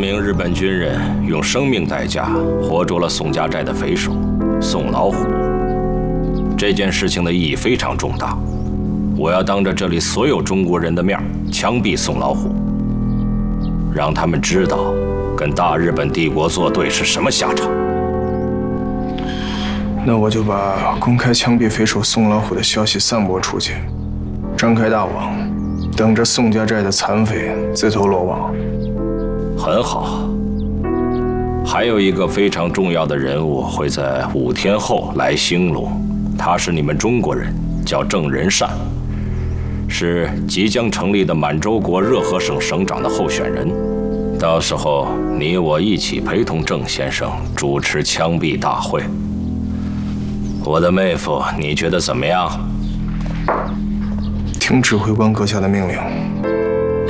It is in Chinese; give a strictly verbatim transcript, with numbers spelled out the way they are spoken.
名日本军人用生命代价活捉了宋家寨的匪首宋老虎。这件事情的意义非常重大，我要当着这里所有中国人的面枪毙宋老虎，让他们知道跟大日本帝国作对是什么下场。 那我就把公开枪毙匪首宋老虎的消息散播出去，张开大网，等着宋家寨的残匪自投罗网。 很好。还有一个非常重要的人物会在五天后来兴隆，他是你们中国人，叫郑仁善，是即将成立的满洲国热河省省长的候选人。到时候你我一起陪同郑先生主持枪毙大会。我的妹夫，你觉得怎么样？ 听指挥官阁下的命令。